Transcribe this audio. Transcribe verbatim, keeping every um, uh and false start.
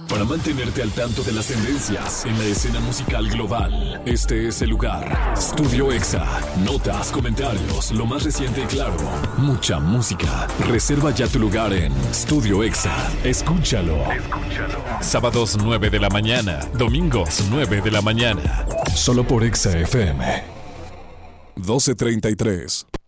Para mantenerte al tanto de las tendencias en la escena musical global, este es el lugar. Estudio Exa. Notas, comentarios, lo más reciente y claro. Mucha música. Reserva ya tu lugar en Estudio Exa. Escúchalo. Escúchalo. Sábados nueve de la mañana. Domingos nueve de la mañana. Solo por Exa F M. doce treinta y tres.